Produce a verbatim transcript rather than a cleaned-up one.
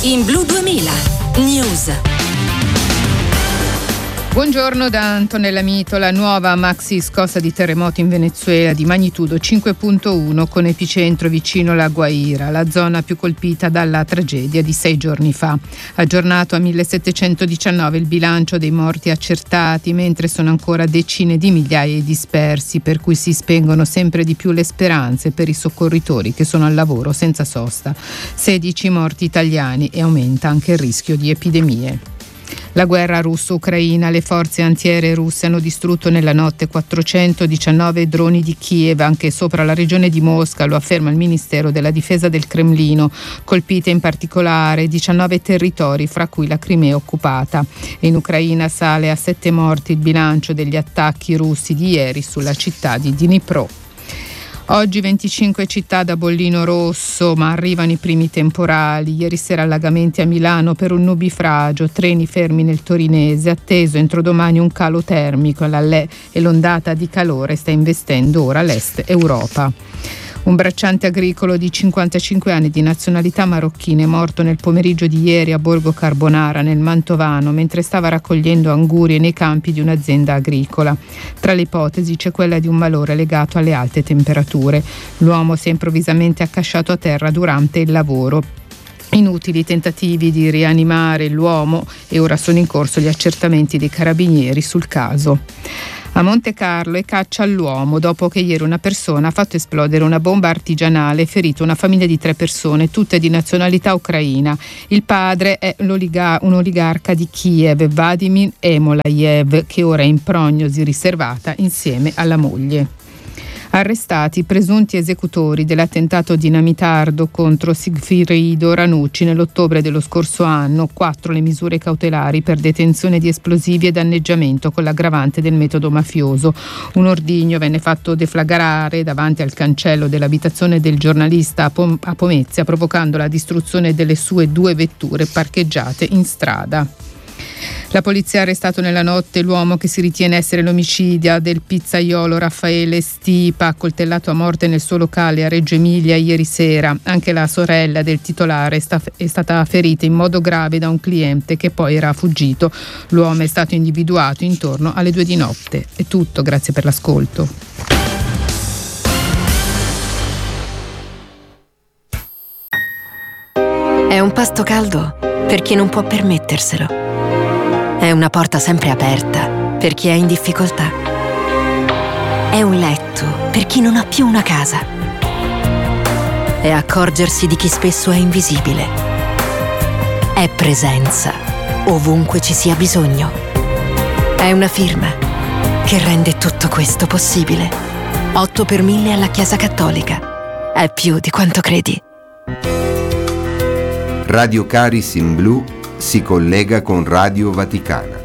In Blu duemila News. Buongiorno da Antonella Mito. La nuova maxi scossa di terremoto in Venezuela di magnitudo cinque virgola uno con epicentro vicino alla Guaira, la zona più colpita dalla tragedia di sei giorni fa. Aggiornato a millesettecentodiciannove il bilancio dei morti accertati, mentre sono ancora decine di migliaia i dispersi, per cui si spengono sempre di più le speranze per i soccorritori che sono al lavoro senza sosta. sedici morti italiani e aumenta anche il rischio di epidemie. La guerra russo-ucraina. Le forze antiaeree russe hanno distrutto nella notte quattrocentodiciannove droni di Kiev, anche sopra la regione di Mosca, lo afferma il Ministero della Difesa del Cremlino. Colpite in particolare diciannove territori, fra cui la Crimea occupata. In Ucraina sale a sette morti il bilancio degli attacchi russi di ieri sulla città di Dnipro. Oggi venticinque città da bollino rosso, ma arrivano i primi temporali. Ieri sera allagamenti a Milano per un nubifragio, treni fermi nel torinese, atteso entro domani un calo termico e l'ondata di calore sta investendo ora l'est Europa. Un bracciante agricolo di cinquantacinque anni di nazionalità marocchina è morto nel pomeriggio di ieri a Borgo Carbonara, nel Mantovano, mentre stava raccogliendo angurie nei campi di un'azienda agricola. Tra le ipotesi c'è quella di un malore legato alle alte temperature. L'uomo si è improvvisamente accasciato a terra durante il lavoro. Inutili tentativi di rianimare l'uomo e ora sono in corso gli accertamenti dei carabinieri sul caso. A Monte Carlo è caccia all'uomo dopo che ieri una persona ha fatto esplodere una bomba artigianale e ferito una famiglia di tre persone, tutte di nazionalità ucraina. Il padre è l'oliga- un oligarca di Kiev, Vladimir Emolayev, che ora è in prognosi riservata insieme alla moglie. Arrestati i presunti esecutori dell'attentato dinamitardo contro Sigfrido Ranucci nell'ottobre dello scorso anno. Quattro le misure cautelari per detenzione di esplosivi e danneggiamento con l'aggravante del metodo mafioso. Un ordigno venne fatto deflagrare davanti al cancello dell'abitazione del giornalista a, Pom- a Pomezia, provocando la distruzione delle sue due vetture parcheggiate in strada. La polizia ha arrestato nella notte l'uomo che si ritiene essere l'omicidio del pizzaiolo Raffaele Stipa, accoltellato a morte nel suo locale a Reggio Emilia ieri sera. Anche la sorella del titolare è, sta- è stata ferita in modo grave da un cliente che poi era fuggito. L'uomo è stato individuato intorno alle due di notte. È tutto, grazie per l'ascolto. È un pasto caldo per chi non può permetterselo. È una porta sempre aperta per chi è in difficoltà. È un letto per chi non ha più una casa. È accorgersi di chi spesso è invisibile. È presenza ovunque ci sia bisogno. È una firma che rende tutto questo possibile. otto per mille alla Chiesa Cattolica. È più di quanto credi. Radio Caris in Blu si collega con Radio Vaticana.